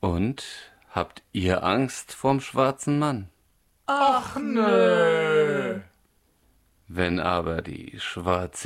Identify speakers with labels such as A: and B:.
A: Und habt ihr Angst vorm schwarzen Mann?
B: Ach nö.
A: Wenn aber die schwarze